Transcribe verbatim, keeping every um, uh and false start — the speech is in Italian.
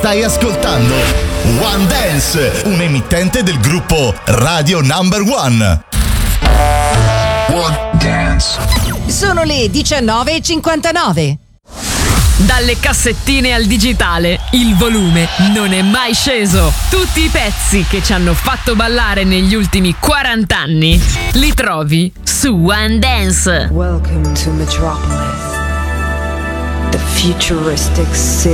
Stai ascoltando One Dance, un emittente del gruppo Radio Number One. One Dance. Sono le diciannove e cinquantanove. Dalle cassettine al digitale, il volume non è mai sceso. Tutti i pezzi che ci hanno fatto ballare negli ultimi quaranta anni li trovi su One Dance. Welcome to Metropolis, the futuristic city.